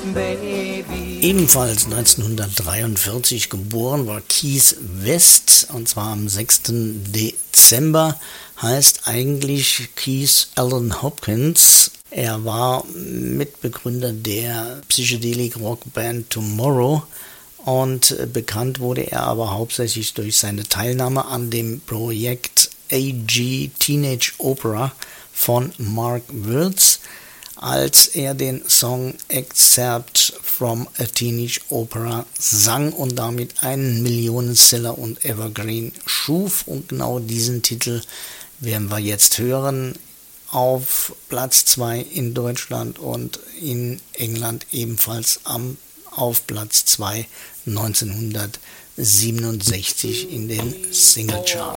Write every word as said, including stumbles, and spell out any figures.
Baby. Ebenfalls neunzehnhundertdreiundvierzig geboren war Keith West, und zwar am sechsten Dezember, heißt eigentlich Keith Allen Hopkins. Er war Mitbegründer der Psychedelic-Rockband Tomorrow und bekannt wurde er aber hauptsächlich durch seine Teilnahme an dem Projekt A G Teenage Opera von Mark Wirtz, als er den Song Excerpt from a Teenage Opera sang und damit einen Millionenseller und Evergreen schuf. Und genau diesen Titel werden wir jetzt hören. Auf Platz zwei in Deutschland und in England ebenfalls am, auf Platz zwei neunzehnhundertsiebenundsechzig in den Singlecharts.